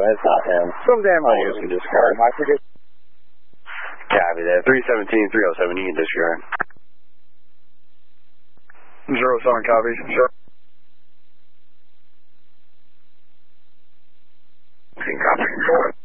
it's not him. Some damn Oh, you can discard. My prediction. Copy that. 317-307, you can discard. 07 copies, sir. Copy.